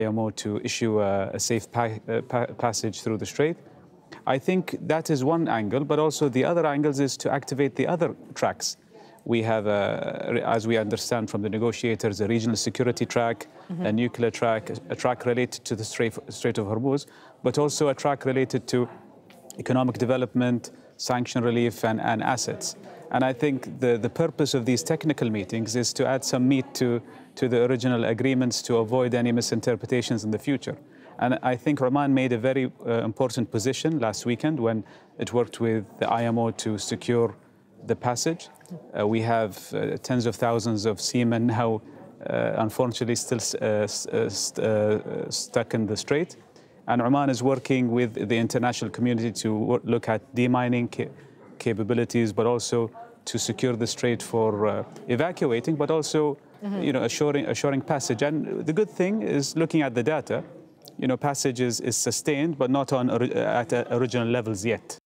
IMO to issue a safe passage through the strait. I think that is one angle, but also the other angles is to activate the other tracks. We have, as we understand from the negotiators, a regional security track, a nuclear track, a track related to the Strait of Hormuz, but also a track related to economic development, sanction relief, and assets. And I think the purpose of these technical meetings is to add some meat to the original agreements to avoid any misinterpretations in the future. And I think Oman made a very important position last weekend when it worked with the IMO to secure the passage. We have tens of thousands of seamen now, unfortunately, still stuck in the strait. And Oman is working with the international community to look at demining capabilities, but also to secure the strait for evacuating, but also assuring passage. And the good thing is, looking at the data, passage is sustained, but not at original levels yet.